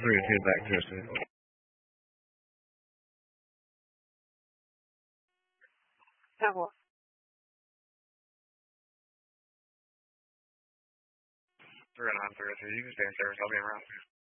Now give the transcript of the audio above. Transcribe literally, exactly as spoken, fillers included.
We're gonna head back to us. That was. Three nine three two. You can stay in service. I'll be around.